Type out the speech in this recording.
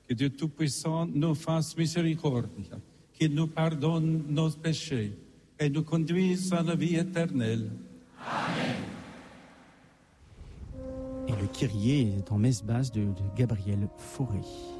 Que Dieu Tout-Puissant nous fasse miséricorde, qu'il nous pardonne nos péchés et nous conduise à la vie éternelle. Amen. Et le Kyrie est en messe basse de Gabriel Fauré.